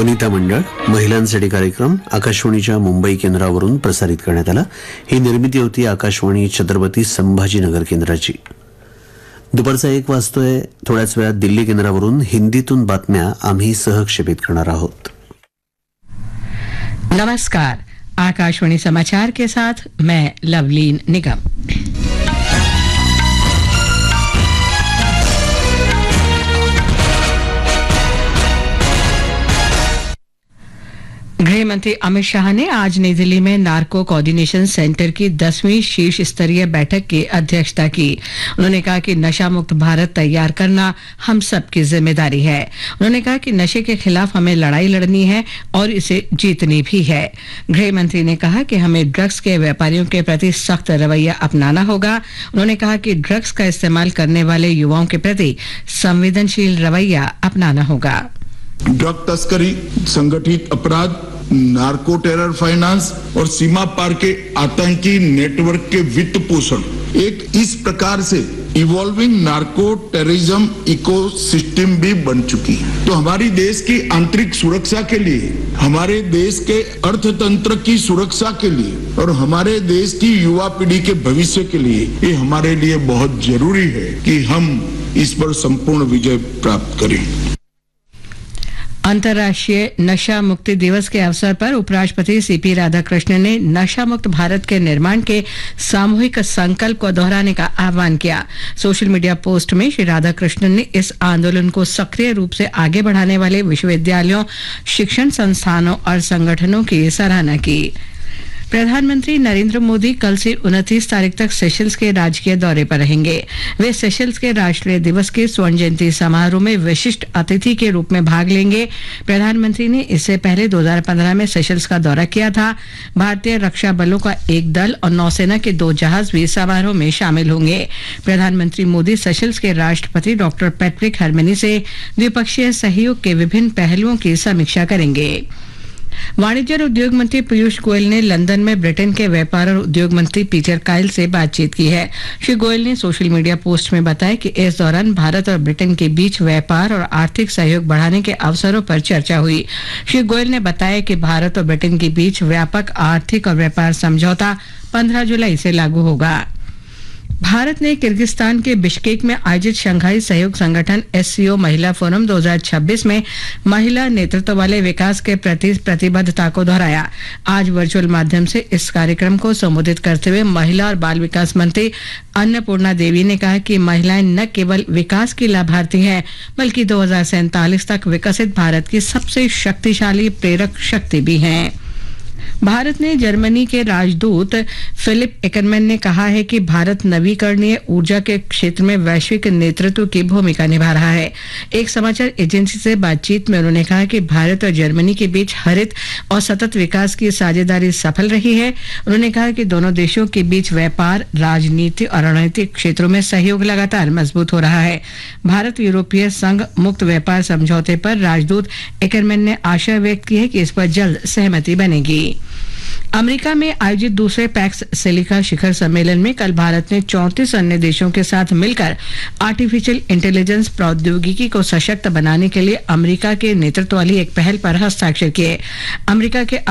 वनिता मंडळ महिलांसाठी कार्यक्रम आकाशवाणीच्या मुंबई केंद्रावरून प्रसारित करण्यात आला. ही निर्मिती होती आकाशवाणी छत्रपती संभाजीनगर केंद्राची. दुपारचा 1 वाजतोय. थोड्याच वेळात दिल्ली केंद्रावरून हिंदीतून बातम्या आम्ही सहक्षेपित करणार आहोत. नमस्कार, आकाशवाणी समाचार के साथ मैं लवलीन निगम. गृह मंत्री अमित शाह ने आज नई दिल्ली में नार्को कोऑर्डिनेशन सेंटर की 10वीं शीर्ष स्तरीय बैठक की अध्यक्षता की. उन्होंने कहा कि नशा मुक्त भारत तैयार करना हम सबकी जिम्मेदारी है. उन्होंने कहा कि नशे के खिलाफ हमें लड़ाई लड़नी है और इसे जीतनी भी है. गृह मंत्री ने कहा कि हमें ड्रग्स के व्यापारियों के प्रति सख्त रवैया अपनाना होगा. उन्होंने कहा कि ड्रग्स का इस्तेमाल करने वाले युवाओं के प्रति संवेदनशील रवैया अपनाना होगा. ड्रग तस्करी, संगठित अपराध, नार्को टेरर फाइनेंस और सीमा पार के आतंकी नेटवर्क के वित्त पोषण एक इस प्रकार से इवॉल्विंग नार्को टेररिज्म इकोसिस्टम भी बन चुकी है. तो हमारी देश की आंतरिक सुरक्षा के लिए, हमारे देश के अर्थतंत्र की सुरक्षा के लिए और हमारे देश की युवा पीढ़ी के भविष्य के लिए ये हमारे लिए बहुत जरूरी है कि हम इस पर संपूर्ण विजय प्राप्त करें. अंतर्राष्ट्रीय नशा मुक्ति दिवस के अवसर पर उपराष्ट्रपति सीपी राधाकृष्णन ने नशा मुक्त भारत के निर्माण के सामूहिक संकल्प को दोहराने का आह्वान किया. सोशल मीडिया पोस्ट में श्री राधाकृष्णन ने इस आंदोलन को सक्रिय रूप से आगे बढ़ाने वाले विश्वविद्यालयों, शिक्षण संस्थानों और संगठनों की सराहना की. प्रधानमंत्री नरेंद्र मोदी कल से 29 तारीख तक सेशल्स के राजकीय दौरे पर रहेंगे. वे सेशल्स के राष्ट्रीय दिवस के स्वर्ण जयंती समारोह में विशिष्ट अतिथि के रूप में भाग लेंगे. प्रधानमंत्री ने इससे पहले 2015 में सेशल्स का दौरा किया था. भारतीय रक्षा बलों का एक दल और नौसेना के 2 जहाज भी समारोह में शामिल होंगे. प्रधानमंत्री मोदी सेशल्स के राष्ट्रपति डॉक्टर पैट्रिक हरमनी से द्विपक्षीय सहयोग के विभिन्न पहलुओं की समीक्षा करेंगे. वाणिज्य और उद्योग मंत्री पीयूष गोयल ने लंदन में ब्रिटेन के व्यापार और उद्योग मंत्री पीटर काइल से बातचीत की है. श्री गोयल ने सोशल मीडिया पोस्ट में बताया कि इस दौरान भारत और ब्रिटेन के बीच व्यापार और आर्थिक सहयोग बढ़ाने के अवसरों पर चर्चा हुई. श्री गोयल ने बताया कि भारत और ब्रिटेन के बीच व्यापक आर्थिक और व्यापार समझौता 15 जुलाई से लागू होगा. भारत ने किर्गिस्तान के बिश्केक में आयोजित शंघाई सहयोग संगठन SCO महिला फोरम 2026 में महिला नेतृत्व वाले विकास के प्रति प्रतिबद्धता को दोहराया. आज वर्चुअल माध्यम से इस कार्यक्रम को संबोधित करते हुए महिला और बाल विकास मंत्री अन्नपूर्णा देवी ने कहा कि महिलाएं न केवल विकास की लाभार्थी हैं, बल्कि 2047 तक विकसित भारत की सबसे शक्तिशाली प्रेरक शक्ति भी हैं. भारत ने जर्मनी के राजदूत फिलिप एकरमैन ने कहा है कि भारत नवीकरणीय ऊर्जा के क्षेत्र में वैश्विक नेतृत्व की भूमिका निभा रहा है. एक समाचार एजेंसी से बातचीत में उन्होंने कहा कि भारत और जर्मनी के बीच हरित और सतत विकास की साझेदारी सफल रही है. उन्होंने कहा कि दोनों देशों के बीच व्यापार, राजनीति और रणनीतिक क्षेत्रों में सहयोग लगातार मजबूत हो रहा है. भारत यूरोपीय संघ मुक्त व्यापार समझौते पर राजदूत एकरमैन ने आशा व्यक्त की है कि इस पर जल्द सहमति बनेगी. अमेरिका में आयोजित दूसरे पैक्स सिलिका शिखर सम्मेलन में कल भारत ने 34 अन्य देशों के साथ मिलकर आर्टिफिशियल इंटेलिजेंस प्रौद्योगिकी को सशक्त बनाने के लिए अमेरिका के नेतृत्व वाली एक पहल पर हस्ताक्षर किए. अमेरिका के